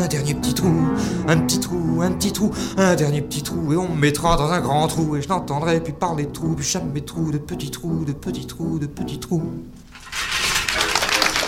un dernier petit trou, un petit trou, un petit trou, un dernier petit trou, et on me mettra dans un grand trou, et je n'entendrai plus parler de trous, plus jamais trou, de petits trous, de petits trous, de petits trous.